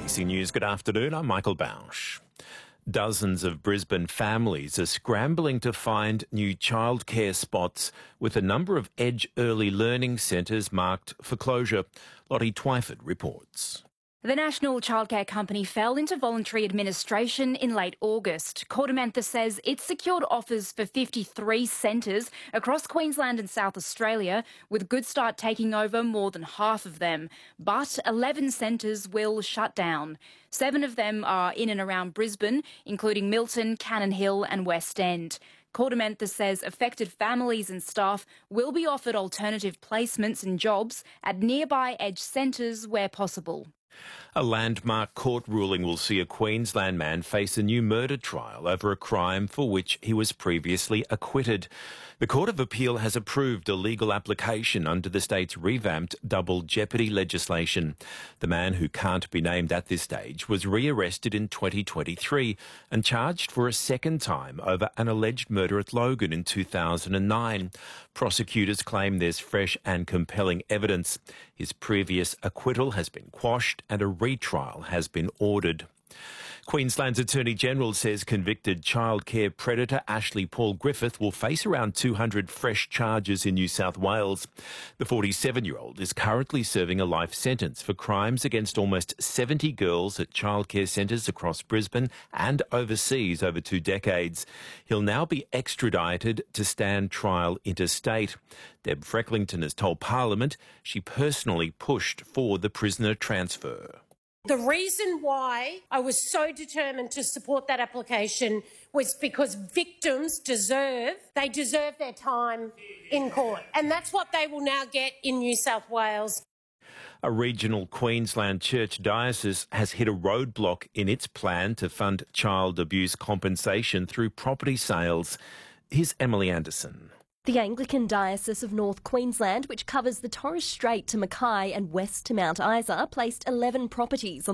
ABC News, good afternoon. I'm Michael Bausch. Dozens of Brisbane families are scrambling to find new childcare spots with a number of Edge Early Learning Centres marked for closure. Lottie Twyford reports. The national childcare company fell into voluntary administration in late August. Cordamantha says it secured offers for 53 centres across Queensland and South Australia, with Goodstart taking over more than half of them. But 11 centres will shut down. 7 of them are in and around Brisbane, including Milton, Cannon Hill and West End. Cordamantha says affected families and staff will be offered alternative placements and jobs at nearby Edge centres where possible. A landmark court ruling will see a Queensland man face a new murder trial over a crime for which he was previously acquitted. The Court of Appeal has approved a legal application under the state's revamped double jeopardy legislation. The man, who can't be named at this stage, was rearrested in 2023 and charged for a second time over an alleged murder at Logan in 2009. Prosecutors claim there's fresh and compelling evidence. His previous acquittal has been quashed and a retrial has been ordered. Queensland's Attorney-General says convicted childcare predator Ashley Paul Griffith will face around 200 fresh charges in New South Wales. The 47-year-old is currently serving a life sentence for crimes against almost 70 girls at childcare centres across Brisbane and overseas over 2 decades. He'll now be extradited to stand trial interstate. Deb Frecklington has told Parliament she personally pushed for the prisoner transfer. The reason why I was so determined to support that application was because victims deserve their time in court. And that's what they will now get in New South Wales. A regional Queensland church diocese has hit a roadblock in its plan to fund child abuse compensation through property sales. Here's Emily Anderson. The Anglican Diocese of North Queensland, which covers the Torres Strait to Mackay and west to Mount Isa, placed 11 properties on